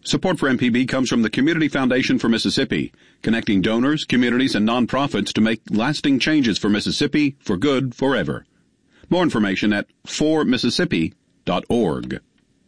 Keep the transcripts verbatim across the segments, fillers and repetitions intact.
Support for M P B comes from the Community Foundation for Mississippi, connecting donors, communities, and nonprofits to make lasting changes for Mississippi for good forever. More information at for mississippi dot org.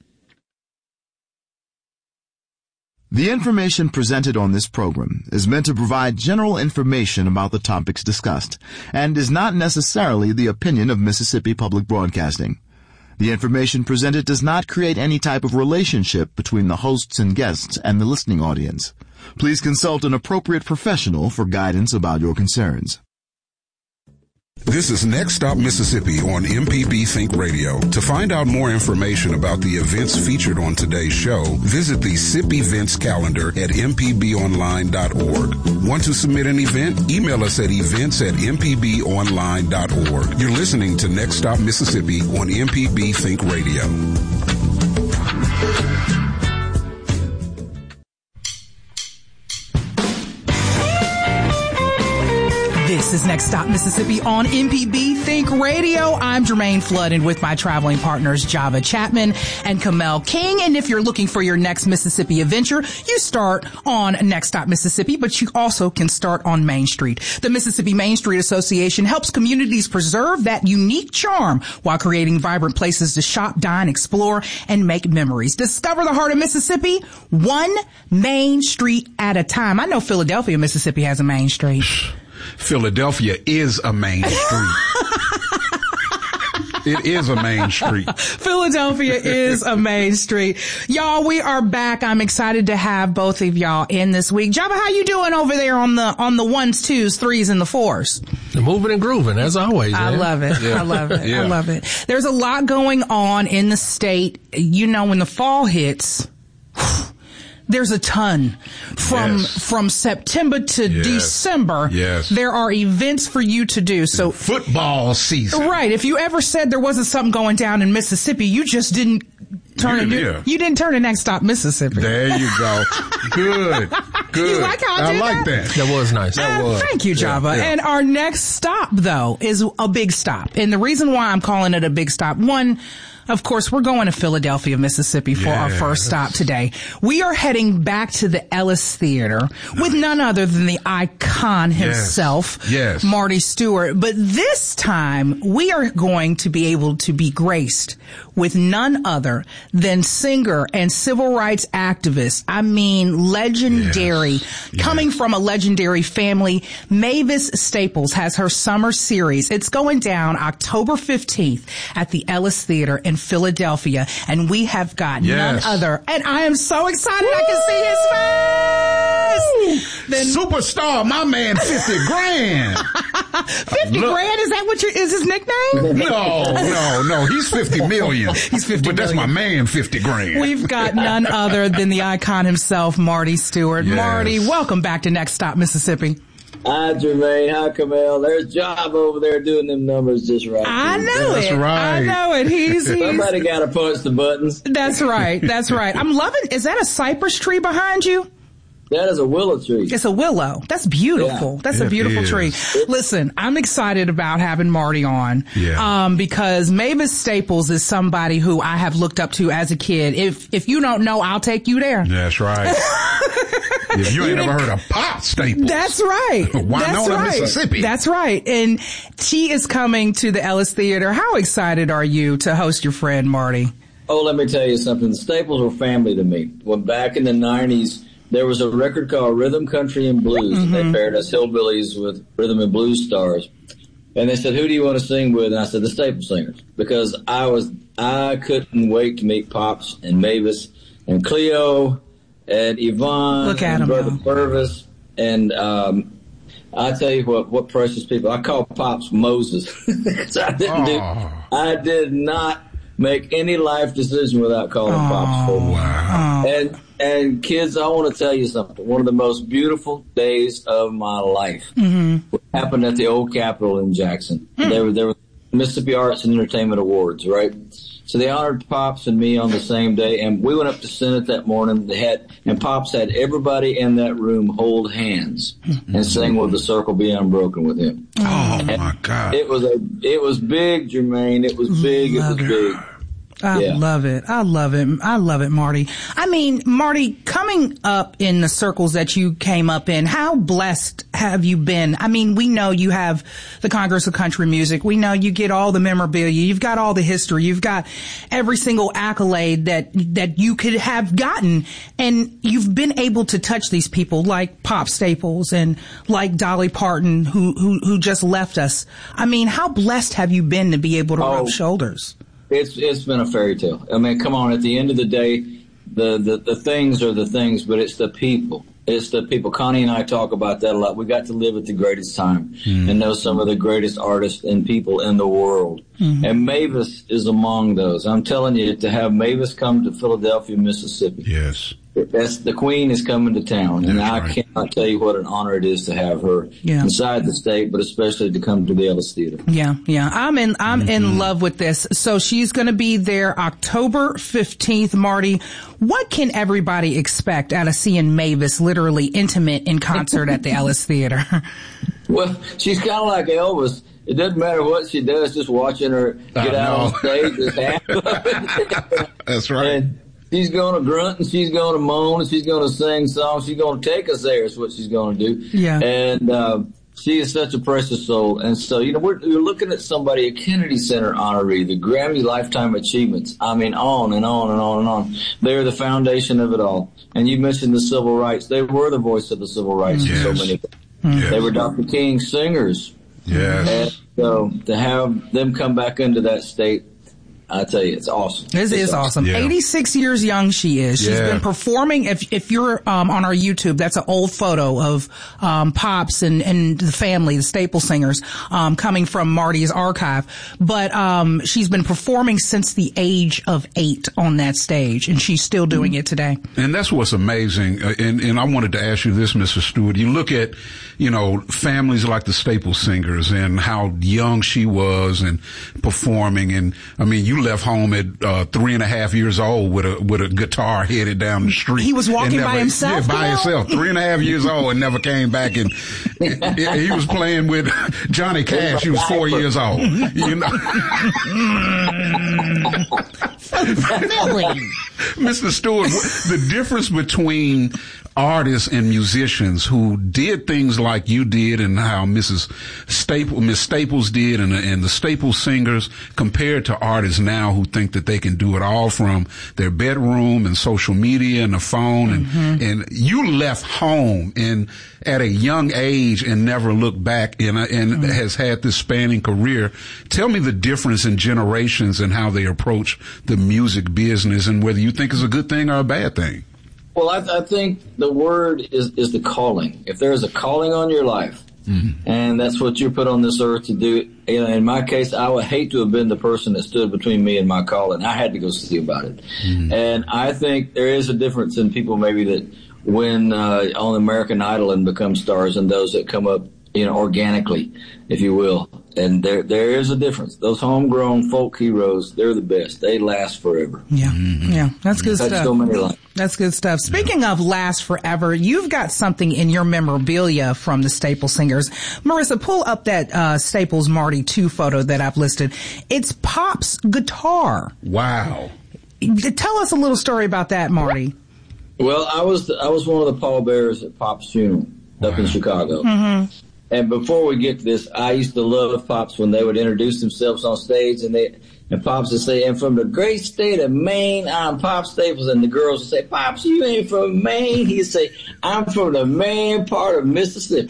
The information presented on this program is meant to provide general information about the topics discussed and is not necessarily the opinion of Mississippi Public Broadcasting. The information presented does not create any type of relationship between the hosts and guests and the listening audience. Please consult an appropriate professional for guidance about your concerns. This is Next Stop Mississippi on M P B Think Radio. To find out more information about the events featured on today's show, visit the S I P events calendar at m p b online dot org. Want to submit an event? Email us at events at m p b online dot org. You're listening to Next Stop Mississippi on M P B Think Radio. This is Next Stop Mississippi on M P B Think Radio. I'm Jermaine Flood, and with my traveling partners Java Chapman and Kamel King. And if you're looking for your next Mississippi adventure, you start on Next Stop Mississippi, but you also can start on Main Street. The Mississippi Main Street Association helps communities preserve that unique charm while creating vibrant places to shop, dine, explore, and make memories. Discover the heart of Mississippi, one Main Street at a time. I know Philadelphia, Mississippi has a Main Street. Philadelphia is a main street. It is a main street. Philadelphia is a main street. Y'all, we are back. I'm excited to have both of y'all in this week. Java, how you doing over there on the on the ones, twos, threes, and the fours? Moving and grooving, as always. I man. love it. Yeah. I love it. Yeah. I love it. There's a lot going on in the state. You know, when the fall hits, there's a ton from yes. from September to yes. December. Yes. There are events for you to do. So football season. Right. If you ever said there wasn't something going down in Mississippi, you just didn't turn yeah, it. Yeah. You didn't turn to Next Stop Mississippi. There you go. Good. Good. You like how I, I did like that? that. That was nice. That Uh, was. Thank you, Java. Yeah, yeah. And our next stop, though, is a big stop. And the reason why I'm calling it a big stop, one, of course, we're going to Philadelphia, Mississippi for yes. our first stop today. We are heading back to the Ellis Theater with none other than the icon himself, yes. Yes. Marty Stewart. But this time, we are going to be able to be graced with none other than singer and civil rights activist. I mean, legendary, yes. coming yes. from a legendary family. Mavis Staples has her summer series. It's going down October fifteenth at the Ellis Theater in Philadelphia, and we have got yes. none other. And I am so excited. Woo! I can see his face. Then, Superstar, my man, fifty grand. fifty Look. grand? Is that what your, is his nickname? No, no, no. He's fifty million. He's fifty But that's my million. man, fifty grand. We've got none other than the icon himself, Marty Stewart. Yes. Marty, welcome back to Next Stop Mississippi. Hi, Jermaine. Hi, Kamel. There's Job over there doing them numbers just right. I know That's it. right. I know it. He's, he's Somebody got to punch the buttons. That's right. That's right. I'm loving. Is that a cypress tree behind you? That is a willow tree. It's a willow. That's beautiful. Yeah, That's a it beautiful is. tree. Listen, I'm excited about having Marty on. Yeah. Um, because Mavis Staples is somebody who I have looked up to as a kid. If, if you don't know, I'll take you there. That's right. If you ain't You ever didn't- heard of Pop Staples. That's right. Winona, That's right. Mississippi. That's right. And she is coming to the Ellis Theater. How excited are you to host your friend Marty? Oh, let me tell you something. The Staples were family to me. When back in the nineties, there was a record called Rhythm, Country, and Blues. Mm-hmm. And they paired us hillbillies with rhythm and blues stars. And they said, who do you want to sing with? And I said, the Staple Singers. Because I was, I couldn't wait to meet Pops and Mavis and Cleo and Yvonne Look at and 'em Brother now. Purvis. And um, I tell you what, what precious people. I call Pops Moses. 'Cause I didn't do, Oh. I did not make any life decision without calling Pops for me. Wow. And and kids, I want to tell you something. One of the most beautiful days of my life Mm-hmm. happened at the old Capitol in Jackson. Mm. There were there were Mississippi Arts and Entertainment Awards, right? So they honored Pops and me on the same day, and we went up to Senate that morning. They had and Pops had everybody in that room hold hands and sing "Will the Circle Be Unbroken" with him. Oh, And my God. It was a it was big, Jermaine. It was big. It was big. I yeah. love it. I love it. I love it, Marty. I mean, Marty, coming up in the circles that you came up in, how blessed have you been? I mean, we know you have the Congress of Country Music. We know you get all the memorabilia. You've got all the history. You've got every single accolade that, that you could have gotten. And you've been able to touch these people like Pop Staples and like Dolly Parton, who, who, who just left us. I mean, how blessed have you been to be able to oh. rub shoulders? It's it's been a fairy tale. I mean, come on. At the end of the day, the, the, the things are the things, but it's the people. It's the people. Connie and I talk about that a lot. We got to live at the greatest time mm. and know some of the greatest artists and people in the world. Mm-hmm. And Mavis is among those. I'm telling you, to have Mavis come to Philadelphia, Mississippi. Yes. That's, the Queen is coming to town, and That's I right. cannot tell you what an honor it is to have her yeah. inside the state, but especially to come to the Ellis Theater. Yeah, yeah. I'm in, I'm mm-hmm. in love with this. So she's going to be there October fifteenth, Marty. What can everybody expect out of seeing Mavis literally intimate in concert at the Ellis Theater? Well, she's kind of like Elvis. It doesn't matter what she does, just watching her get out on stage is half of it. That's right. And she's going to grunt and she's going to moan and she's going to sing songs. She's going to take us there is what she's going to do. Yeah. And uh, she is such a precious soul. And so, you know, we're, we're looking at somebody, a Kennedy Center honoree, the Grammy Lifetime Achievements. I mean, on and on and on and on. They're the foundation of it all. And you mentioned the civil rights. They were the voice of the civil rights yes. in so many ways. Yes. They were Doctor King's singers. Yes. And so to have them come back into that state, I tell you, it's awesome. This it's is awesome. Yeah. eighty-six years young she is. She's Yeah. been performing. If if you're um, on our YouTube, that's an old photo of um, Pops and, and the family, the Staple Singers, um, coming from Marty's archive. But um, she's been performing since the age of eight on that stage, and she's still doing it today. And that's what's amazing. Uh, and, and I wanted to ask you this, Mister Stewart. You look at, you know, families like the Staple Singers and how young she was and performing. And I mean, you left home at uh, three and a half years old with a with a guitar headed down the street. He was walking never, by himself. Yeah, by now? himself. Three and a half years old and never came back. And it, it, he was playing with Johnny Cash. He was four years old. You know, Mister Stewart, the difference between artists and musicians who did things like you did and how Missus Staple, Miss Staples did and, and the Staple Singers compared to artists now who think that they can do it all from their bedroom and social media and the phone. And, mm-hmm. and you left home and at a young age and never looked back and, and mm-hmm. has had this spanning career. Tell me the difference in generations and how they approach the music business and whether you think it's a good thing or a bad thing. Well, I, I think the word is, is the calling. If there is a calling on your life, mm-hmm. and that's what you're put on this earth to do, you know, in my case, I would hate to have been the person that stood between me and my calling. I had to go see about it. Mm-hmm. And I think there is a difference in people maybe that win uh, on American Idol and become stars and those that come up, you know, organically, if you will. And there, there is a difference. Those homegrown folk heroes, they're the best. They last forever. Yeah, mm-hmm. yeah, that's good Touch stuff. so many lives. That's good stuff. Speaking yeah. of last forever, you've got something in your memorabilia from the Staple Singers. Marissa, pull up that uh, Staples Marty two photo that I've listed. It's Pop's guitar. Wow. Tell us a little story about that, Marty. Well, I was I was one of the pallbearers at Pop's funeral up wow. in Chicago. Mm-hmm. And before we get to this, I used to love Pops when they would introduce themselves on stage, and they and Pops would say, "And from the great state of Maine, I'm Pop Staples." And the girls would say, "Pops, you ain't from Maine." He'd say, "I'm from the Maine part of Mississippi."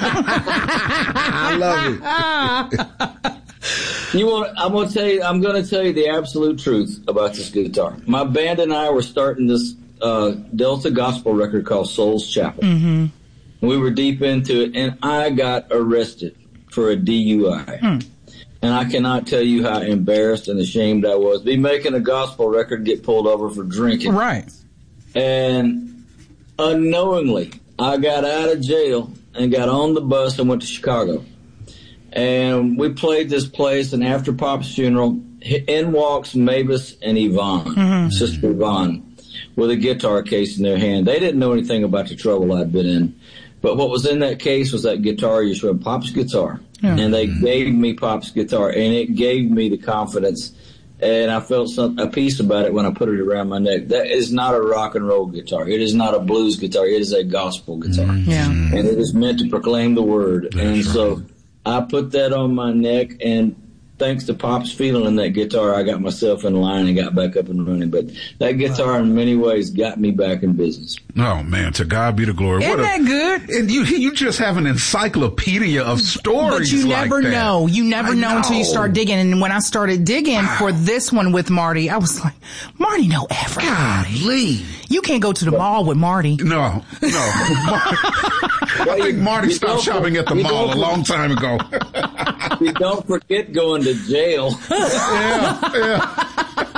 I love it. You want? I'm gonna tell you. I'm gonna tell you the absolute truth about this guitar. My band and I were starting this uh, Delta gospel record called Soul's Chapel. Mm-hmm. We were deep into it, and I got arrested for a D U I. Hmm. And I cannot tell you how embarrassed and ashamed I was. Be making a gospel record, get pulled over for drinking. Right. And unknowingly, I got out of jail and got on the bus and went to Chicago. And we played this place, and after Pop's funeral, in walks Mavis and Yvonne, mm-hmm. Sister Yvonne, with a guitar case in their hand. They didn't know anything about the trouble I'd been in. But what was in that case was that guitar you showed, Pop's guitar. Yeah. And they gave me Pop's guitar, and it gave me the confidence and I felt some, a peace about it when I put it around my neck. That is not a rock and roll guitar. It is not a blues guitar. It is a gospel guitar. Mm-hmm. Yeah. And it is meant to proclaim the word. That's and right. so I put that on my neck, and thanks to Pop's feeling that guitar, I got myself in line and got back up and running. But that guitar, in many ways, got me back in business. Oh man, to God be the glory. Isn't what a, that good? And you you just have an encyclopedia of stories. But you like never that. know. You never I know, until you start digging. And when I started digging Wow. for this one with Marty, I was like, Marty know everybody. Golly. You can't go to the mall with Marty. No, no. Mar- I think Marty you stopped don't- shopping at the you mall a don't- long time ago. You don't forget going to jail. yeah, yeah.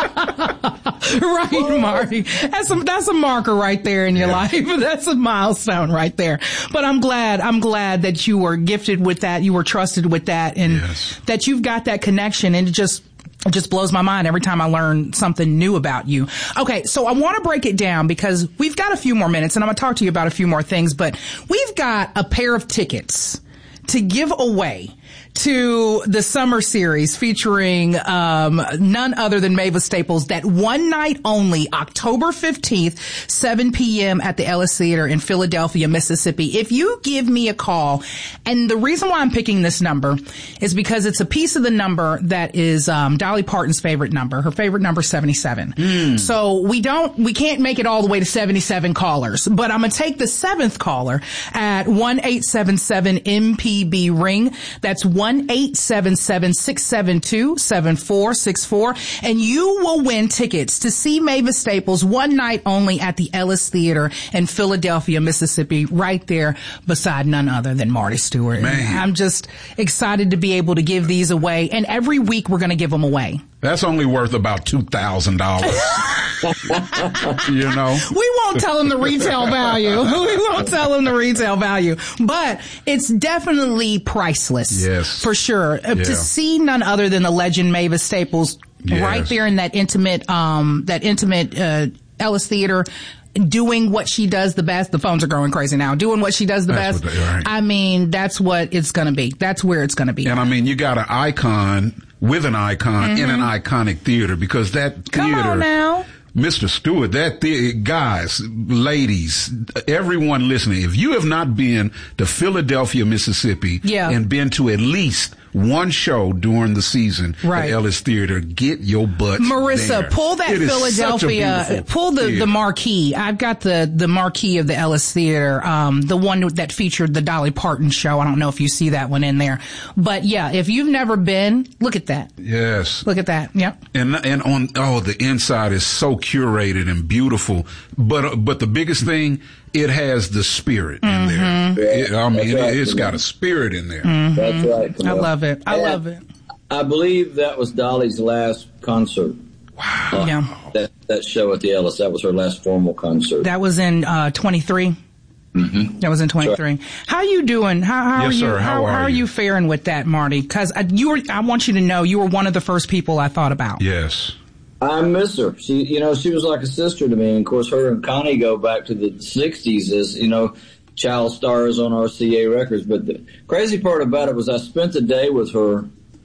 Right, Marty. That's a, that's a marker right there in your Yeah. life. That's a milestone right there. But I'm glad, I'm glad that you were gifted with that. You were trusted with that, and Yes. that you've got that connection. And it just, it just blows my mind every time I learn something new about you. Okay, so I want to break it down because we've got a few more minutes, and I'm going to talk to you about a few more things, but we've got a pair of tickets to give away to the summer series featuring um none other than Mavis Staples, that one night only, October fifteenth, seven p.m. at the Ellis Theater in Philadelphia, Mississippi. If you give me a call, and the reason why I'm picking this number is because it's a piece of the number that is um Dolly Parton's favorite number. Her favorite number is seventy-seven. Mm. So we don't, we can't make it all the way to seventy-seven callers, but I'm going to take the seventh caller at one eight seven seven M P B ring. That's one eight seven seven, six seven two, seven four six four, and you will win tickets to see Mavis Staples one night only at the Ellis Theater in Philadelphia, Mississippi, right there beside none other than Marty Stewart. Man. I'm just excited to be able to give these away, and every week we're going to give them away. That's only worth about two thousand dollars. You know? We won't tell them the retail value. We won't tell them the retail value. But it's definitely priceless. Yes. For sure. Yeah. To see none other than the legend Mavis Staples Yes. right there in that intimate, um, that intimate, uh, Ellis Theater, doing what she does the best. The phones are going crazy now. Doing what she does the That's best. what they are. I mean, that's what it's gonna be. That's where it's gonna be. And I mean, you got an icon with an icon Mm-hmm. in an iconic theater, because that Come theater, on now. Mister Stewart, that the guys, ladies, everyone listening, if you have not been to Philadelphia, Mississippi, Yeah. and been to at least one show during the season Right. at Ellis Theater, get your butt Marissa, there. pull that It is such a Philadelphia, beautiful pull the, theater. the marquee. I've got the, the marquee of the Ellis Theater, um, the one that featured the Dolly Parton show. I don't know if you see that one in there. But yeah, if you've never been, look at that. Yes. Look at that. Yep. And and on oh the inside is so curated and beautiful, but uh, but the biggest thing, it has the spirit in Mm-hmm. there. It, I mean, That's it, right. it's got a spirit in there. That's right. I Camille. love it. I And love it. I believe that was Dolly's last concert. Wow. Yeah. That, that show at the Ellis, that was her last formal concert. That was in, uh, twenty-three. Mm-hmm. That was in twenty-three. How you doing? How, how Yes, are you? sir. How are how are you? you faring with that, Marty? Cause I, you were, I want you to know you were one of the first people I thought about. Yes. I miss her. She, you know, she was like a sister to me. And of course, her and Connie go back to the sixties as, you know, child stars on R C A Records. But the crazy part about it was I spent the day with her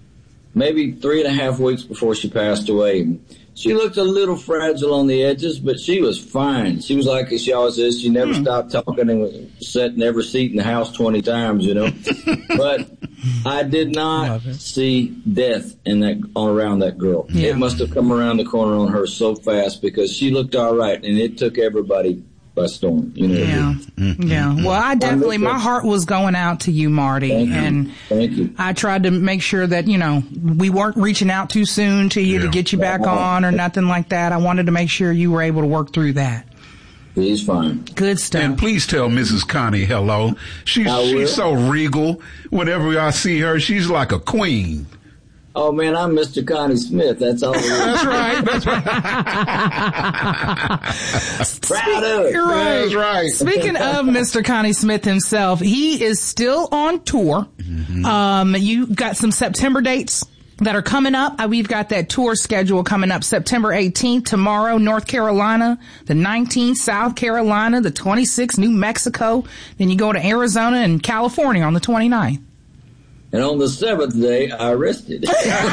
maybe three and a half weeks before she passed away. She looked a little fragile on the edges, but she was fine. She was like she always is. She never Hmm. stopped talking and sat in every seat in the house twenty times, you know. But I did not Love it. see death in that on around that girl. Yeah. It must have come around the corner on her so fast because she looked all right, and it took everybody by storm. You know. Yeah. Yeah. Well, I definitely, my heart was going out to you, Marty. Thank you. And Thank you. I tried to make sure that, you know, we weren't reaching out too soon to you Yeah. to get you back on or nothing like that. I wanted to make sure you were able to work through that. He's fine. Good stuff. And please tell Missus Connie hello. She's I will. she's so regal. Whenever I see her, she's like a queen. Oh man, I'm Mister Connie Smith. That's all. It is. That's right. That's right. Proud of it. You're right. That's right. Speaking of Mister Connie Smith himself, he is still on tour. Mm-hmm. Um, you got some September dates that are coming up. Uh, We've got that tour schedule coming up September eighteenth, tomorrow, North Carolina, the nineteenth, South Carolina, the twenty-sixth, New Mexico. Then you go to Arizona and California on the twenty-ninth. And on the seventh day, I rested.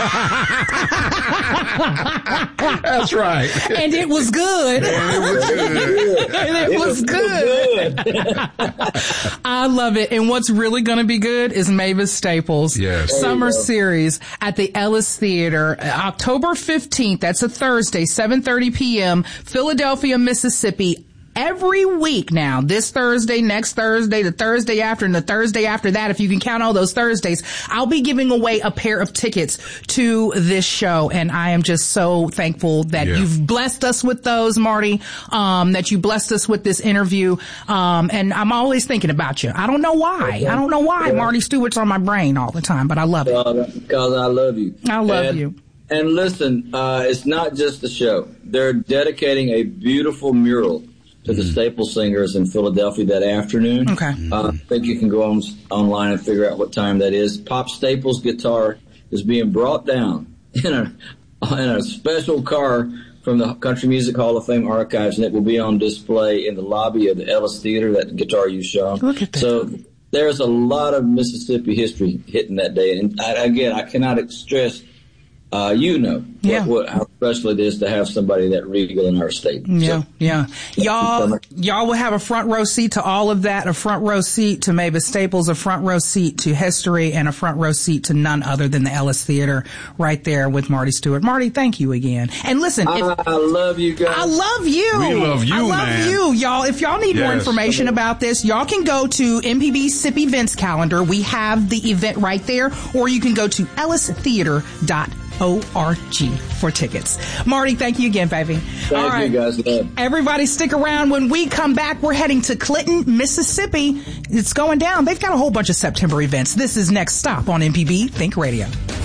That's right. And it was good. And it was good. And it, It was, was good. good. I love it. And what's really going to be good is Mavis Staples' Yes. summer go. series at the Ellis Theater, October fifteenth. That's a Thursday, seven thirty p.m., Philadelphia, Mississippi. Every week now, this Thursday, next Thursday, the Thursday after, and the Thursday after that, if you can count all those Thursdays, I'll be giving away a pair of tickets to this show. And I am just so thankful that Yeah. you've blessed us with those, Marty, um, that you blessed us with this interview. Um, and I'm always thinking about you. I don't know why. I don't know why Marty Stewart's on my brain all the time, but I love it. Because I love you. I love and, you. And listen, uh, it's not just the show. They're dedicating a beautiful mural to the Staples Singers in Philadelphia that afternoon. Okay. Uh, I think you can go on online and figure out what time that is. Pop Staples' guitar is being brought down in a in a special car from the Country Music Hall of Fame archives, and it will be on display in the lobby of the Ellis Theater. That guitar you showed. Look at that. So there's a lot of Mississippi history hitting that day, and I, again, I cannot stress. Uh, you know Yeah. what, what, how special it is to have somebody that regal in our state. Yeah, So, yeah. Y'all, Summer. y'all will have a front row seat to all of that, a front row seat to Mavis Staples, a front row seat to history, and a front row seat to none other than the Ellis Theater right there with Marty Stewart. Marty, thank you again. And listen, if, I, I love you guys. I love you. We love you, I love man. you, y'all. If y'all need more Yes. information about this, y'all can go to M P B SIP events calendar. We have the event right there, or you can go to ellis theater dot org for tickets. Marty, thank you again, baby. Thank All right. you guys. Love. Everybody stick around. When we come back, we're heading to Clinton, Mississippi. It's going down. They've got a whole bunch of September events. This is Next Stop on M P B Think Radio.